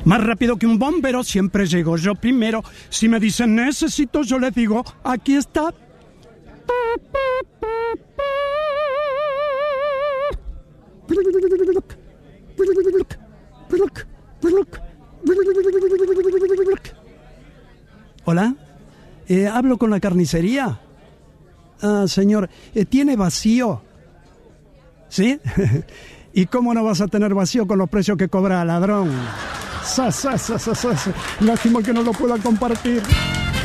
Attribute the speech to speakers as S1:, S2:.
S1: Más rápido que un bombero, siempre llego yo primero. Si me dicen necesito, yo les digo, aquí está. Hola, hablo con la carnicería. Señor, ¿tiene vacío? ¿Sí? ¿Y cómo no vas a tener vacío con los precios que cobra Ladrón? Lástima que no lo pueda compartir.